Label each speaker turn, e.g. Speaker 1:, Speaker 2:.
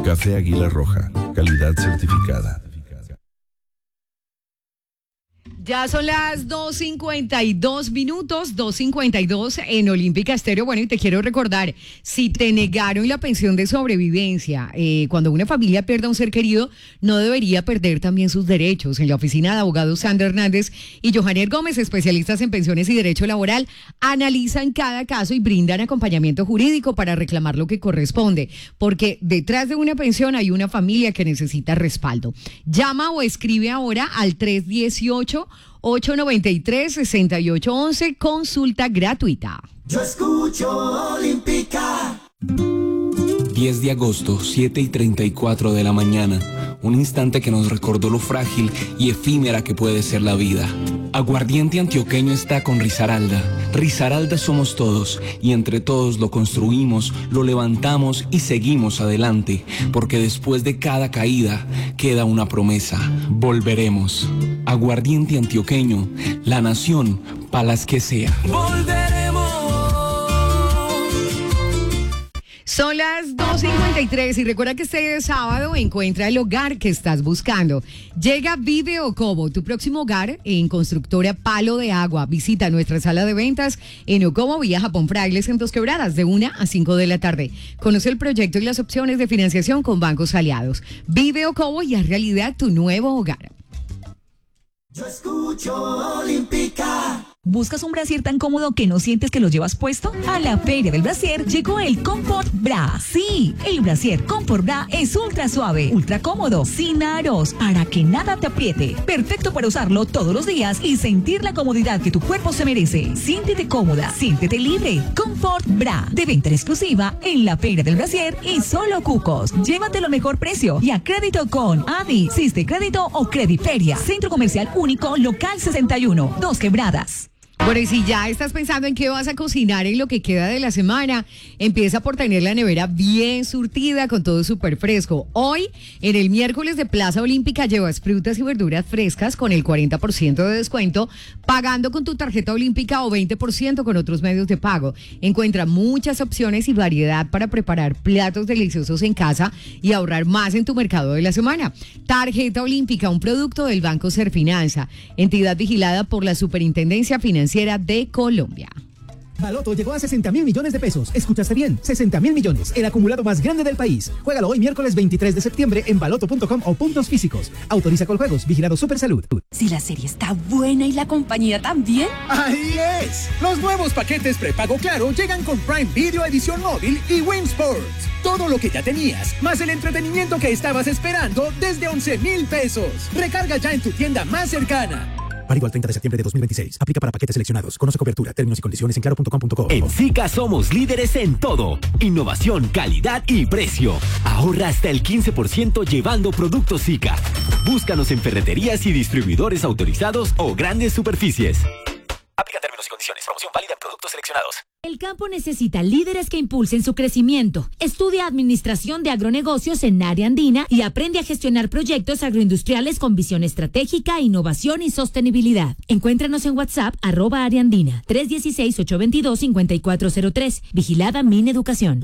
Speaker 1: Café Águila Roja, calidad certificada.
Speaker 2: Ya son las 2:52 minutos, 2:52 en Olímpica Estéreo. Bueno, y te quiero recordar, si te negaron la pensión de sobrevivencia, cuando una familia pierde a un ser querido, no debería perder también sus derechos. En la oficina de abogados Sandra Hernández y Johanner Gómez, especialistas en pensiones y derecho laboral, analizan cada caso y brindan acompañamiento jurídico para reclamar lo que corresponde, porque detrás de una pensión hay una familia que necesita respaldo. Llama o escribe ahora al 318-893-6811, consulta gratuita.
Speaker 3: Yo escucho Olímpica.
Speaker 4: 10 de agosto, 7:34 de la mañana. Un instante que nos recordó lo frágil y efímera que puede ser la vida. Aguardiente Antioqueño está con Risaralda. Risaralda somos todos y entre todos lo construimos, lo levantamos y seguimos adelante, porque después de cada caída queda una promesa. Volveremos. Aguardiente Antioqueño, la nación para las que sea.
Speaker 3: Volveremos.
Speaker 2: Son las 2:53 y recuerda que este sábado encuentra el hogar que estás buscando. Llega Vive Ocobo, tu próximo hogar en Constructora Palo de Agua. Visita nuestra sala de ventas en Ocobo, vía Japón Frailes en Dos Quebradas, de 1 a 5 de la tarde. Conoce el proyecto y las opciones de financiación con bancos aliados. Vive Ocobo y haz realidad tu nuevo hogar.
Speaker 3: Yo escucho Olímpica.
Speaker 5: ¿Buscas un brasier tan cómodo que no sientes que lo llevas puesto? A la Feria del Brasier llegó el Comfort Bra. Sí, el brasier Comfort Bra es ultra suave, ultra cómodo, sin aros, para que nada te apriete. Perfecto para usarlo todos los días y sentir la comodidad que tu cuerpo se merece. Siéntete cómoda, siéntete libre. Comfort Bra, de venta exclusiva en la Feria del Brasier y solo Cucos. Llévatelo a mejor precio y a crédito con Adi, Siste Crédito o Crediferia. Centro Comercial Único, Local 61, Dos Quebradas.
Speaker 2: Bueno, y si ya estás pensando en qué vas a cocinar en lo que queda de la semana, empieza por tener la nevera bien surtida con todo súper fresco. Hoy, en el miércoles de Plaza Olímpica, llevas frutas y verduras frescas con el 40% de descuento, pagando con tu tarjeta olímpica o 20% con otros medios de pago. Encuentra muchas opciones y variedad para preparar platos deliciosos en casa y ahorrar más en tu mercado de la semana. Tarjeta Olímpica, un producto del Banco Serfinanza, entidad vigilada por la Superintendencia Financiera de Colombia.
Speaker 6: Baloto llegó a 60.000 millones de pesos. Escuchaste bien, 60.000 millones, el acumulado más grande del país. Juégalo hoy miércoles 23 de septiembre en baloto.com o puntos físicos. Autoriza con juegos, vigilado Supersalud.
Speaker 7: Si la serie está buena y la compañía también.
Speaker 8: ¡Ahí es! Los nuevos paquetes prepago Claro llegan con Prime Video Edición Móvil y Win Sports. Todo lo que ya tenías, más el entretenimiento que estabas esperando desde 11.000 pesos. Recarga ya en tu tienda más cercana.
Speaker 6: Válido al 30 de septiembre de 2026. Aplica para paquetes seleccionados. Conoce cobertura, términos y condiciones en claro.com.co.
Speaker 9: En SICA somos líderes en todo. Innovación, calidad y precio. Ahorra hasta el 15% llevando productos SICA. Búscanos en ferreterías y distribuidores autorizados o grandes superficies. Aplica términos y condiciones. Promoción válida en productos seleccionados.
Speaker 10: El campo necesita líderes que impulsen su crecimiento. Estudia Administración de Agronegocios en Área Andina y aprende a gestionar proyectos agroindustriales con visión estratégica, innovación y sostenibilidad. Encuéntranos en WhatsApp @Área Andina 316-822-5403. Vigilada Mineducación.